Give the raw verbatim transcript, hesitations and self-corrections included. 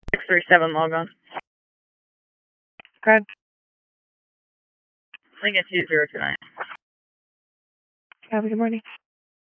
six three seven log on. Good. Lincoln two zero two nine. Have a good morning.